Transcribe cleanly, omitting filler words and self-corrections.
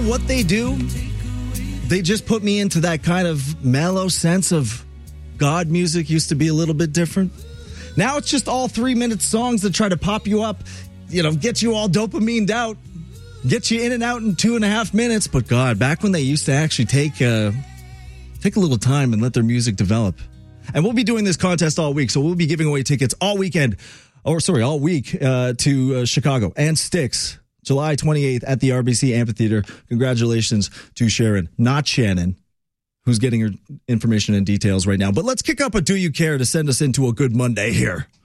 what they do? They just put me into that kind of mellow sense of God music used to be a little bit different. Now it's just all 3-minute songs that try to pop you up, get you all dopamined out, get you in and out in 2.5 minutes. But God, back when they used to actually take a little time and let their music develop. And we'll be doing this contest all week, so we'll be giving away tickets all week to Chicago and Styx, July 28th at the RBC Amphitheater. Congratulations to Sharon, not Shannon, who's getting her information and details right now. But let's kick up a Do You Care to send us into a good Monday here.